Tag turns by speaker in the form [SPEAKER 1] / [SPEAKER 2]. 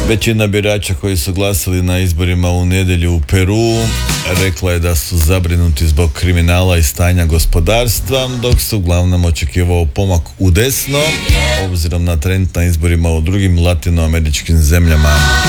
[SPEAKER 1] Većina birača koji su glasali na izborima u nedjelju u Peru rekla je da su zabrinuti zbog kriminala i stanja gospodarstva, dok se uglavnom očekivao pomak u desno, obzirom na trend na izborima u drugim latinoameričkim zemljama.